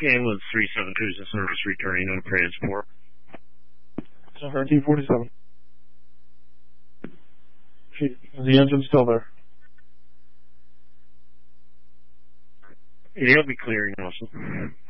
Ambulance 372 is in service returning on transport. 1347. The engine's still there. He'll be clearing also.